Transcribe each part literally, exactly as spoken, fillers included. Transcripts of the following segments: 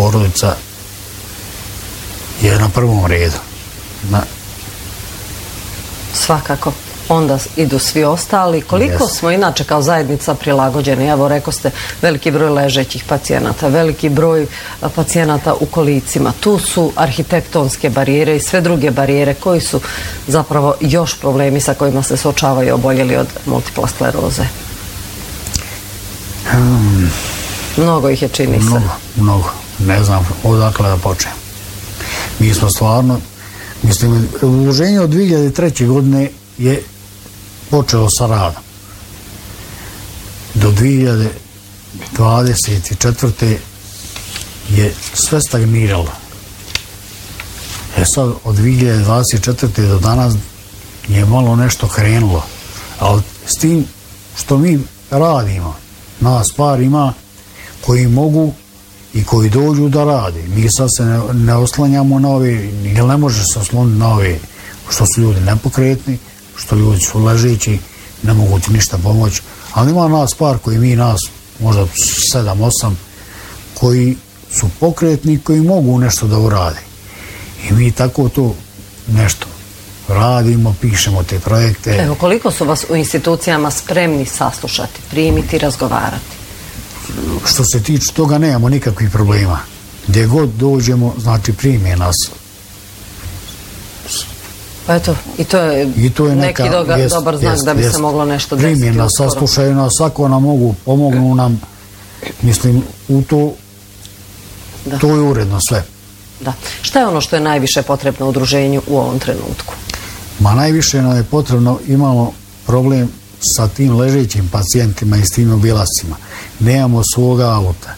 porodica je na prvom redu. Na... Svakako. Onda idu svi ostali. Koliko Yes. smo inače kao zajednica prilagođeni? Evo, rekao ste, veliki broj ležećih pacijenata, veliki broj pacijenata u kolicima. Tu su arhitektonske barijere i sve druge barijere koji su zapravo još problemi sa kojima se suočavaju oboljeli od multipla skleroze. Hmm. Mnogo ih je, čini se. Mnogo, mnogo. Ne znam odakle da počnem. Mi smo stvarno, mislim, udruženje od dvije hiljade treće. godine je počelo sa radom. Do dvije hiljade dvadeset četvrte. je sve stagniralo. E sad, od dvije hiljade dvadeset četvrte. do danas je malo nešto krenulo. Ali s tim što mi radimo, nas par ima koji mogu i koji dođu da rade. Mi sad se ne, ne oslanjamo na ove, jer ne može se osloniti na ove što su ljudi nepokretni, što ljudi su ležeći, ne mogu ti ništa pomoći. Ali ima nas par koji mi nas, možda sedam, osam, koji su pokretni, koji mogu nešto da urade. I mi tako to nešto radimo, pišemo te projekte. Evo, koliko su vas u institucijama spremni saslušati, primiti, razgovarati? Što se tiče toga, nemamo nikakvih problema. Gdje god dođemo, znači prime nas. Pa eto, i to je, I to je neki neka, doga, jest, dobar znak jest, da bi jest. se moglo nešto desiti. Prime nas, uskoro. saslušaju nas, ako nam mogu, pomognu nam, mislim, u to, Da. to je uredno sve. Da. Šta je ono što je najviše potrebno udruženju u ovom trenutku? Ma najviše nam je potrebno, imamo problem sa tim ležećim pacijentima i s tim obilascima. Nemamo svoga auta.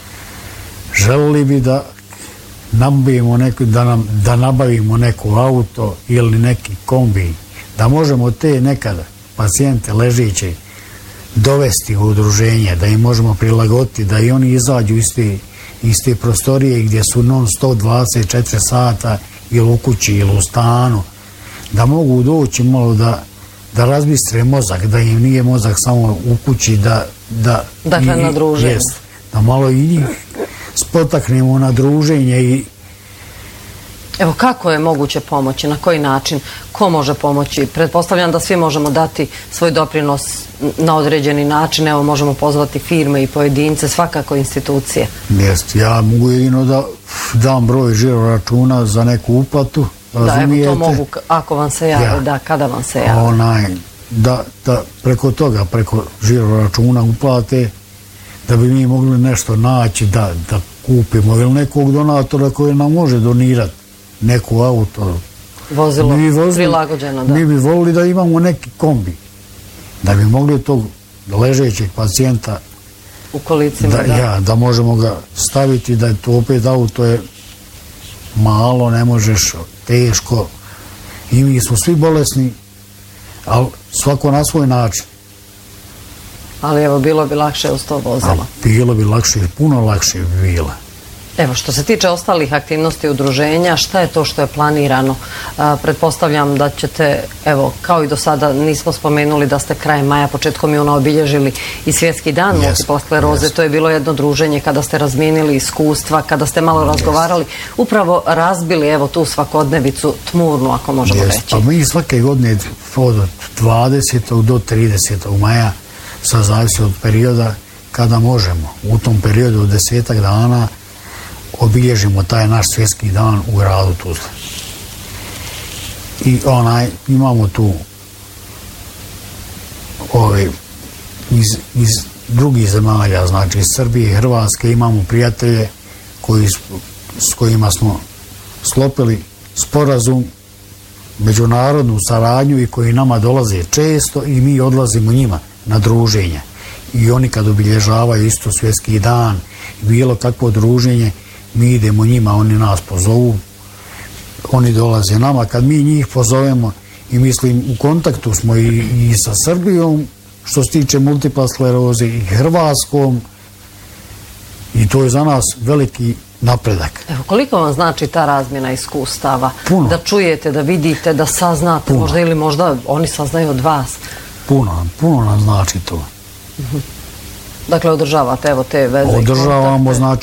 Želili bi da nabavimo neko, da, nam, da nabavimo neko auto ili neki kombi, da možemo te nekada pacijente ležeće dovesti u udruženje, da im možemo prilagoditi, da i oni izađu iz te, iz te prostorije gdje su non stop dvadeset četiri sata ili u kući ili u stanu, da mogu doći malo da, da razbistre mozak, da im nije mozak samo u kući, da, da, Dakle, i, na druženje. Jest, da malo i njih spotaknemo na druženje i Evo, kako je moguće pomoći, na koji način, ko može pomoći? Pretpostavljam da svi možemo dati svoj doprinos na određeni način, evo možemo pozvati firme i pojedince, svakako institucije. Jest, ja mogu jedino da dam broj žiro računa za neku uplatu, razumijete? Da, evo to mogu, ako vam se jave, Ja. da, kada vam se jave. Onaj, da, da preko toga, preko žiro računa uplate, da bi mi mogli nešto naći, da, da kupimo ili nekog donatora koji nam može donirati neku auto. Vozilo Mi bi vozili- prilagođeno, da. Mi bi volili da imamo neki kombi, da bi mogli tog ležećeg pacijenta U kolicima, da, da. ja, da možemo ga staviti, da je to opet auto je malo, ne možeš, teško. I mi smo svi bolesni, ali svako na svoj način. Ali evo, bilo bi lakše uz to A vozilo. bilo bi lakše, puno lakše bi bilo. Evo, što se tiče ostalih aktivnosti udruženja, šta je to što je planirano? A, pretpostavljam da ćete, evo, kao i do sada nismo spomenuli da ste krajem maja, početkom juna obilježili i Svjetski dan Yes, multiple skleroze. yes. To je bilo jedno druženje kada ste razmijenili iskustva, kada ste malo razgovarali, upravo razbili, evo, tu svakodnevicu tmurnu, ako možemo Jest, reći. pa mi svake godine od dvadesetog do tridesetog maja, sad zavisi od perioda kada možemo. U tom periodu od desetak dana obilježimo taj naš svjetski dan u gradu Tuzli. I onaj, imamo tu ove iz, iz drugih zemalja, znači iz Srbije i Hrvatske, imamo prijatelje koji, s kojima smo sklopili sporazum, međunarodnu saradnju i koji nama dolaze često i mi odlazimo njima na druženje. I oni kad obilježavaju isto svjetski dan, bilo kakvo druženje, mi idemo njima, oni nas pozovu, oni dolaze nama, kad mi njih pozovemo i mislim u kontaktu smo i, i sa Srbijom što se tiče multipla skleroze i Hrvatskom i to je za nas veliki napredak. Evo, koliko vam znači ta razmjena iskustava? Puno. Da čujete, da vidite, da saznate, Puno. možda ili možda oni saznaju od vas. Puno, puno nam znači to. Dakle, održavate evo te veze i Održavamo, kontakte. znači